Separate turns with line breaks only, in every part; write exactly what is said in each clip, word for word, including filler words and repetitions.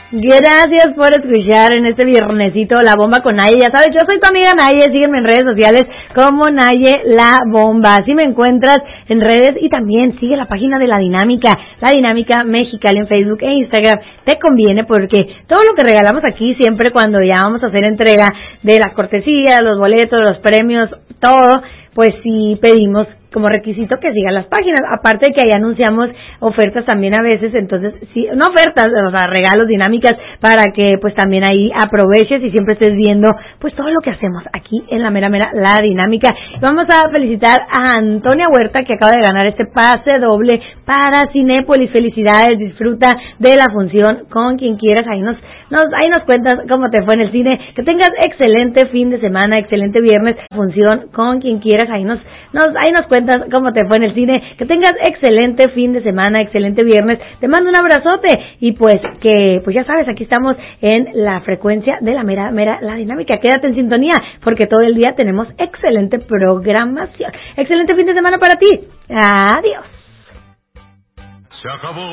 Gracias por escuchar en este viernesito La Bomba con Naye. Ya sabes, yo soy tu amiga Naye, sígueme en redes sociales como Naye La Bomba. Así me encuentras en redes y también sigue la página de La Dinámica, La Dinámica Mexicali en Facebook e Instagram. Te conviene porque todo lo que regalamos aquí siempre cuando ya vamos a hacer entrega de las cortesías, los boletos, los premios, todo, pues sí pedimos como requisito que sigan las páginas, aparte de que ahí anunciamos ofertas también a veces, entonces, sí, no ofertas, o sea, regalos, dinámicas, para que pues también ahí aproveches y siempre estés viendo pues todo lo que hacemos aquí en la mera mera La Dinámica. Vamos a felicitar a Antonia Huerta, que acaba de ganar este pase doble para Cinépolis. Felicidades, disfruta de la función con quien quieras, ahí nos, nos, ahí nos cuentas cómo te fue en el cine, que tengas excelente fin de semana, excelente viernes, función con quien quieras, ahí nos, nos, ahí nos cuentas cómo te fue en el cine, que tengas excelente fin de semana, excelente viernes, te mando un abrazote y pues que, pues ya sabes, aquí estamos en la frecuencia de la mera, mera, La Dinámica, quédate en sintonía porque todo el día tenemos excelente programación, excelente fin de semana para ti, adiós.
Se acabó.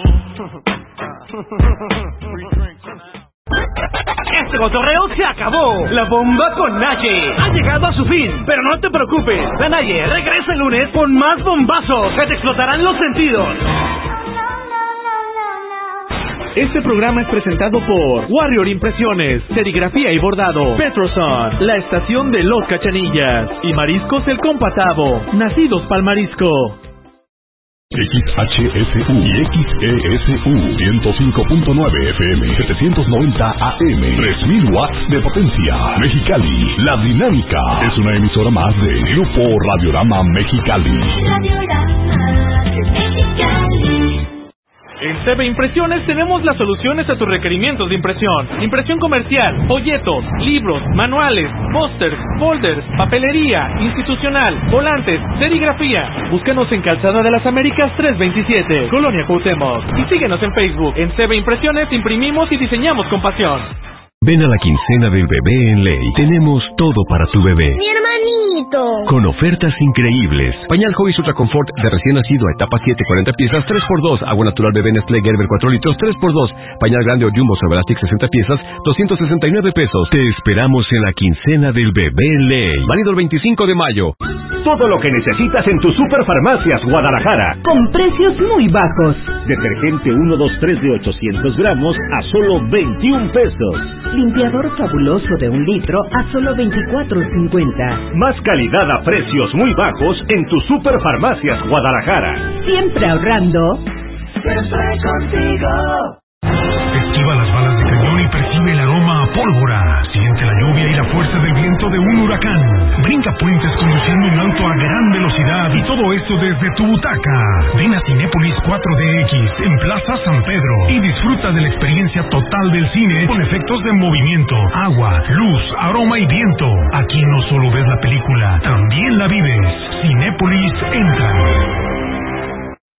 Este cotorreo se acabó. La Bomba con Naye ha llegado a su fin. Pero no te preocupes, la Naye regresa el lunes con más bombazos que te explotarán los sentidos. Este programa es presentado por Warrior Impresiones, Serigrafía y Bordado, Petroson, la estación de los Cachanillas y Mariscos El Compatavo, nacidos pa'l marisco.
X H S U y X E S U ciento cinco punto nueve F M, setecientos noventa A M, tres mil watts de potencia. Mexicali, La Dinámica es una emisora más de Grupo Radiorama Mexicali.
Radiorama Mexicali.
En C B Impresiones tenemos las soluciones a tus requerimientos de impresión. Impresión comercial, folletos, libros, manuales, pósters, folders, papelería, institucional, volantes, serigrafía. Búscanos en Calzada de las Américas trescientos veintisiete, Colonia Cuauhtémoc. Y síguenos en Facebook. En C B Impresiones imprimimos y diseñamos con pasión.
Ven a la quincena del bebé en Ley. Tenemos todo para tu bebé.
¡Mi hermanito!
Con ofertas increíbles. Pañal Huggies Ultra Confort de recién nacido, etapa siete, cuarenta piezas, tres por dos. Agua natural bebé Nestlé Gerber cuatro litros, tres por dos. Pañal grande o Jumbo Sobelastic sesenta piezas, doscientos sesenta y nueve pesos. Te esperamos en la quincena del bebé en Ley. Válido el veinticinco de mayo.
Todo lo que necesitas en tu Superfarmacias Guadalajara.
Con precios muy bajos.
Detergente uno dos tres de ochocientos gramos a solo veintiún pesos.
Limpiador fabuloso de un litro a solo veinticuatro cincuenta.
Más calidad a precios muy bajos en tu Superfarmacias Guadalajara.
Siempre ahorrando.
Siempre contigo.
Esquiva las balas de cañón y percibe el aroma a pólvora. Siente la lluvia y la fuerza del viento de un huracán. Brinca puentes conduciendo un auto a gran velocidad y todo esto desde tu butaca. Ven a Cinépolis cuatro D X en Plaza San Pedro y disfruta de la experiencia total del cine con efectos de movimiento, agua, luz, aroma y viento. Aquí no solo ves la película, también la vives. Cinépolis entra.